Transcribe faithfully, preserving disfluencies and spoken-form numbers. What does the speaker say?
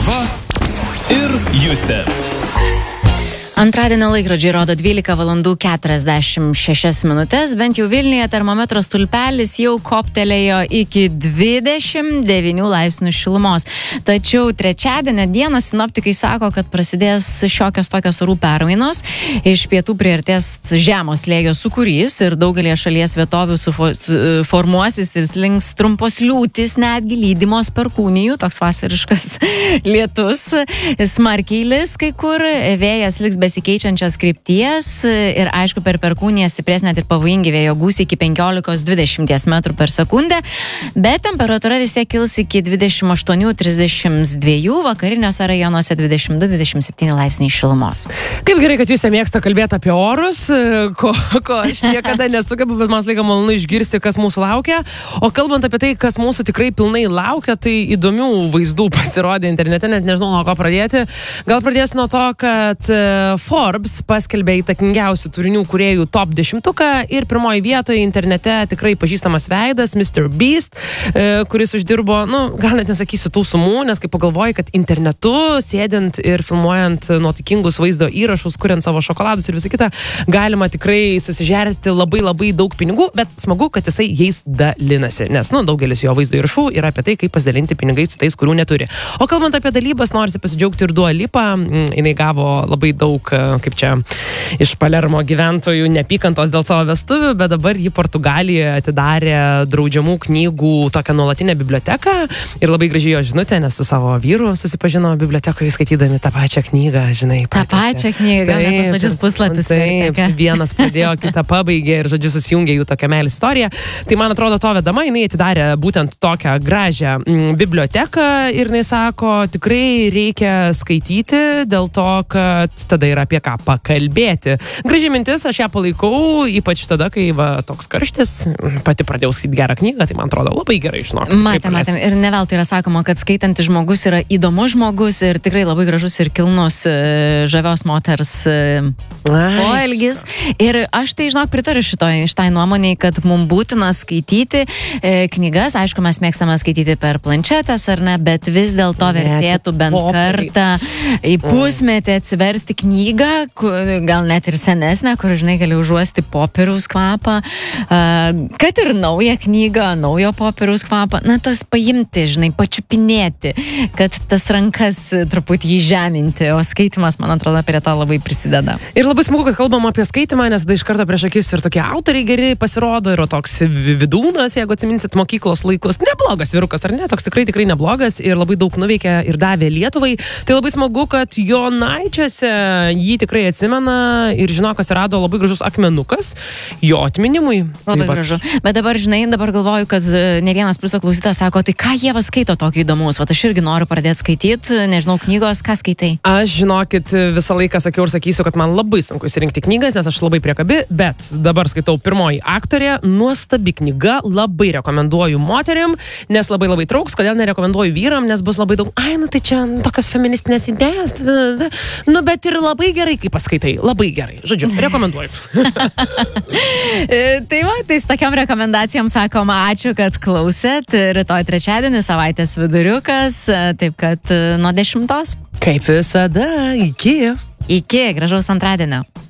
Ieva ir Justė. Antradienio laikrodžiai rodo dvylika valandų keturiasdešimt šešias minutės, bent jau Vilniuje termometro stulpelis jau koptelėjo iki dvidešimt devynių laipsnių šilumos. Tačiau trečiadienio dieną sinoptikai sako, kad prasidės šiokios tokios orų permainos. Iš pietų priartės žemo slėgio sūkurys ir daugelį šalies vietovių formuosis ir slinks trumpos liūtys, netgi lydimos perkūnijų, toks vasariškas lietus. Smarkiai lis kai kur, vėjas liks besikeičiančios krypties ir aišku per perkūniją stiprės net ir pavojingi vėjo gūsiai iki penkiolikos dvidešimt metrų per sekundę, bet temperatūra vis tiek kils iki dvidešimt aštuonių trisdešimt dviejų, vakariniuose rajonuose dvidešimt du dvidešimt septyni laipsniai šilumos. Kaip gerai, kad jūs mėgsta kalbėti apie orus, ko, ko aš niekada nesugebu, bet man laiką malonu išgirsti, kas mūsų laukia. O kalbant apie tai, kas mūsų tikrai pilnai laukia, tai įdomių vaizdų pasirodė internete, net nežinau nuo ko pradėti. Gal pradėsiu nuo to, kad Forbes paskelbė įtakingiausių turinių kūrėjų top dešimtuką ir pirmoji vietoje internete tikrai pažįstamas veidas mister Beast, kuris uždirbo, nu, gal net nesakysiu tų sumų, nes kai pagalvoji, kad internetu sėdint ir filmuojant nuotykingus vaizdo įrašus, kuriant savo šokoladus ir visą kitą, galima tikrai susižersti labai labai daug pinigų, bet smagu, kad jisai jais dalinasi, nes, nu, daugelis jo vaizdo įrašų yra apie tai, kaip pasidalinti pinigai su tais, kurių neturi. O kalbant apie dalybas, norisi pasidžiaugti ir Dua Lipa, jinai gavo labai daug, kaip čia, iš Palermo gyventojų nepykantos dėl savo vestuvių, bet dabar jį Portugalijoje atidarė draudžiamų knygų tokią nuolatinę biblioteką ir labai gražiai jo žinutė, nes su savo vyru susipažino bibliotekoje skaitydami tą pačią knygą, žinai. Ta pačią knygą, gal net tos pačius puslapius. Taip, vienas pradėjo, kitą pabaigė ir, žodžiu, susijungė jų tokia meilės istorija. Tai, man atrodo, to vedama, jinai atidarė būtent tokią gražią mm, biblioteką ir jinai sako, tikrai reikia skaityti dėl to, kad tada yra apie ką pakalbėti. Graži mintis, aš ją palaikau, ypač tada, kai va, toks karštis, pati pradėjau skaityti gerą knygą, tai man atrodo labai gerai žinok. Matėm, matėm. Ir ne veltui yra sakoma, kad skaitantis žmogus yra įdomus žmogus ir tikrai labai gražus ir kilnus žavios moters poelgis. Ir aš tai, žinok, pritariu šitoj, šitai nuomoniai, kad mums būtina skaityti knygas. Aišku, mes mėgstame skaityti per planšetes, ar ne, bet vis dėlto vertėtų bent kartą į pusmetį atsiversti knygą, gal net ir senesnę, kur, žinai, gali užuosti popieriaus kvapą, kad ir naują knygą, naujo popieriaus kvapą, na, tas paimti, žinai, pačiupinėti, kad tas rankas truputį įžeminti, o skaitimas, man atrodo, prie to labai prisideda. Ir labai smagu, kad kalbam apie skaitimą, nes tada iš karto prieš akis ir tokie autoriai geri pasirodo, ir toks Vidūnas, jeigu atsiminsit mokyklos laikus, neblogas vyrukas, ar ne, toks tikrai, tikrai neblogas ir labai daug nuveikė ir davė Lietuvai. Tai labai smagu, kad Jonaičiuose jį tikrai atsimena ir žino, kad atsirado labai gražus akmenukas jo atminimui. Labai tai gražu. Bet dabar, žinai, dabar galvoju, kad ne vienas pliuso klausytojas sako, tai ką Ieva skaito tokio įdomus? Vat aš irgi noriu pradėti skaityti, nežinau, knygos, ką skaitai? Aš, žinokit, visą laiką sakiau ir sakysiu, kad man labai sunku įsirinkti knygas, nes aš labai priekabi, bet dabar skaitau Pirmoji aktorė, nuostabi knyga, labai rekomenduoju moteriam, nes labai labai trauks, kodėl nerekomenduoju vyram, nes bus labai daug, ai, nu tai čia tokios feministinės idėjas, nu bet ir labai gerai, kai paskaitai, labai gerai, žodžiu, rekomenduoju. Tai va, tai su tokiam rekomendacijom sakoma, ačiū, kad klausėt, rytoj trečiadienį savaitės viduriukas, taip kad nuo dešimtos. Kaip visada, iki. Iki, gražaus antradienio.